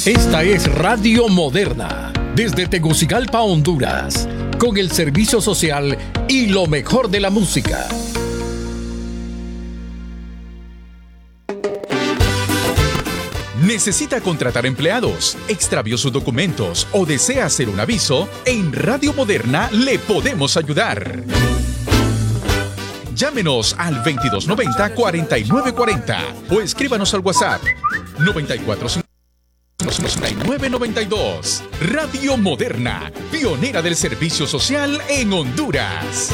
Esta es Radio Moderna, desde Tegucigalpa, Honduras, con el servicio social y lo mejor de la música. ¿Necesita contratar empleados? ¿Extravió sus documentos o desea hacer un aviso? En Radio Moderna le podemos ayudar. Llámenos al 2290-4940 o escríbanos al WhatsApp 945-9992. Radio Moderna, pionera del servicio social en Honduras.